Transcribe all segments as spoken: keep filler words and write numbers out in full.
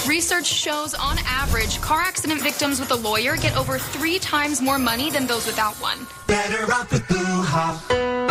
Research shows, on average, car accident victims with a lawyer get over three times more money than those without one. Better off with Blue Hawk.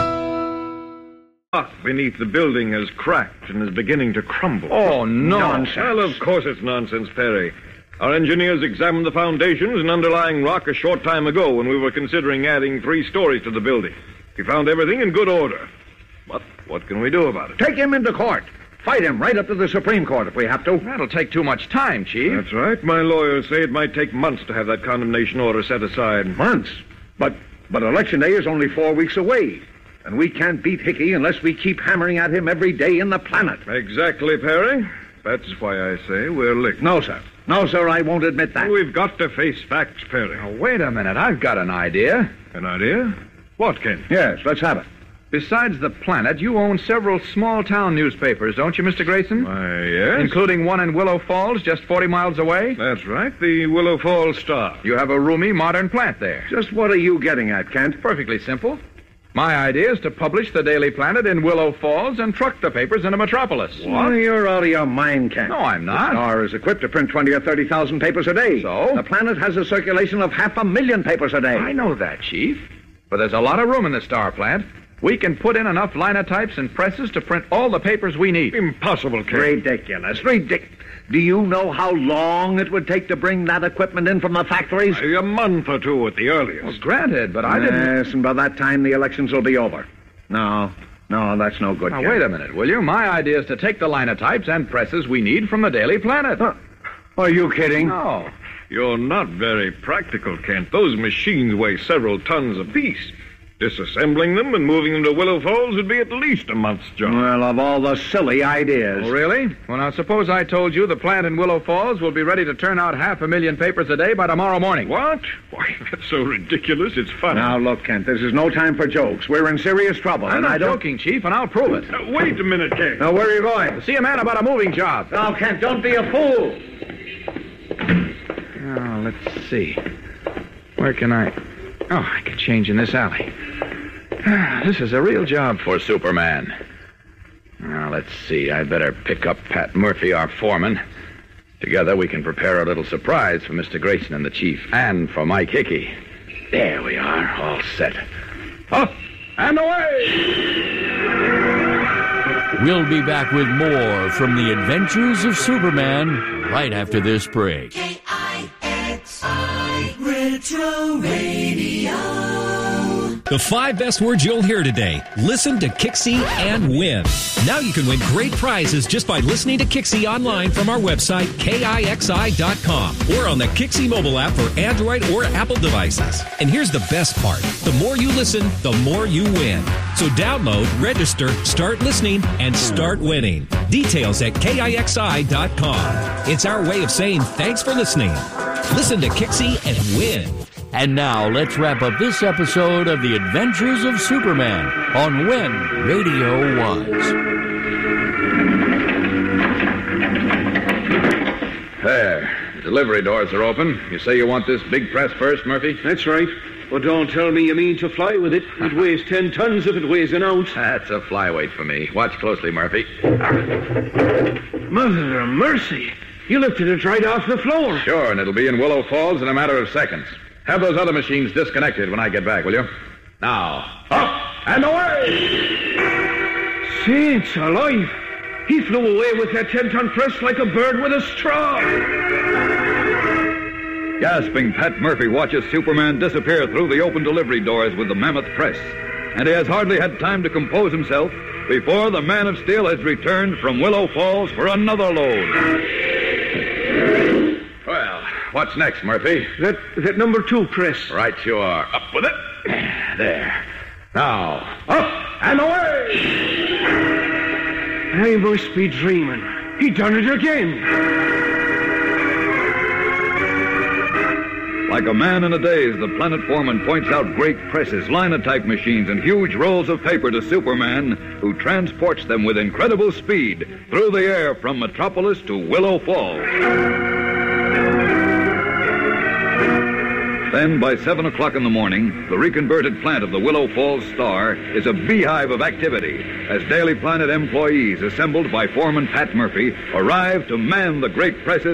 Rock beneath the building has cracked and is beginning to crumble. Oh, nonsense. Well, of course it's nonsense, Perry. Our engineers examined the foundations and underlying rock a short time ago when we were considering adding three stories to the building. We found everything in good order. But what can we do about it? Take him into court. Fight him right up to the Supreme Court if we have to. That'll take too much time, Chief. That's right. My lawyers say it might take months to have that condemnation order set aside. Months? But, but Election Day is only four weeks away. And we can't beat Hickey unless we keep hammering at him every day in the planet. Exactly, Perry. That's why I say we're licked. No, sir. No, sir, I won't admit that. We've got to face facts, Perry. Now, wait a minute. I've got an idea. An idea? What, Ken? Yes, let's have it. Besides the Planet, you own several small-town newspapers, don't you, Mister Grayson? Why, yes. Including one in Willow Falls, just forty miles away? That's right, the Willow Falls Star. You have a roomy, modern plant there. Just what are you getting at, Kent? Perfectly simple. My idea is to publish the Daily Planet in Willow Falls and truck the papers into Metropolis. What? You're out of your mind, Kent. No, I'm not. The Star is equipped to print twenty or thirty thousand papers a day. So? The Planet has a circulation of half a million papers a day. I know that, Chief. But there's a lot of room in the Star plant. We can put in enough linotypes and presses to print all the papers we need. Impossible, Kent. Ridiculous. Ridiculous. Do you know how long it would take to bring that equipment in from the factories? A month or two at the earliest. Well, granted, but I didn't... Yes, and by that time the elections will be over. No, no, that's no good. Now, Ken. Wait a minute, will you? My idea is to take the linotypes and presses we need from the Daily Planet. Huh. Are you kidding? No. You're not very practical, Kent. Those machines weigh several tons apiece. Disassembling them and moving them to Willow Falls would be at least a month's job. Well, of all the silly ideas. Oh, really? Well, now, suppose I told you the plant in Willow Falls will be ready to turn out half a million papers a day by tomorrow morning. What? Why, that's so ridiculous, it's funny. Now, look, Kent, this is no time for jokes. We're in serious trouble. I'm and not I don't... joking, Chief, and I'll prove it. Now, wait a minute, Kent. Now, where are you going? To see a man about a moving job. Now, Kent, don't be a fool. Now, let's see. Where can I... Oh, I could change in this alley. This is a real job for Superman. Now, let's see. I'd better pick up Pat Murphy, our foreman. Together, we can prepare a little surprise for Mister Grayson and the Chief, and for Mike Hickey. There we are, all set. Up and away! We'll be back with more from the Adventures of Superman right after this break. K I X I Retro Radio. The five best words you'll hear today. Listen to Kixie and win. Now you can win great prizes just by listening to Kixie online from our website, K I X I dot com, or on the Kixie mobile app for Android or Apple devices. And here's the best part. The more you listen, the more you win. So download, register, start listening, and start winning. Details at K I X I dot com. It's our way of saying thanks for listening. Listen to Kixie and win. And now, let's wrap up this episode of The Adventures of Superman on When Radio Was. There. The delivery doors are open. You say you want this big press first, Murphy? That's right. But don't tell me you mean to fly with it. It weighs ten tons if it weighs an ounce. That's a flyweight for me. Watch closely, Murphy. Mother of mercy. You lifted it right off the floor. Sure, and it'll be in Willow Falls in a matter of seconds. Have those other machines disconnected when I get back, will you? Now, up and away! Saints alive! He flew away with that ten-ton press like a bird with a straw. Gasping, Pat Murphy watches Superman disappear through the open delivery doors with the mammoth press. And he has hardly had time to compose himself before the Man of Steel has returned from Willow Falls for another load. Well, what's next, Murphy? That that number two press. Right you are. Up with it. There. Now, up and away! I must be dreaming. He done it again. Like a man in a daze, the Planet Foreman points out great presses, linotype machines, and huge rolls of paper to Superman, who transports them with incredible speed through the air from Metropolis to Willow Falls. Then, by seven o'clock in the morning, the reconverted plant of the Willow Falls Star is a beehive of activity as Daily Planet employees, assembled by Foreman Pat Murphy, arrive to man the great presses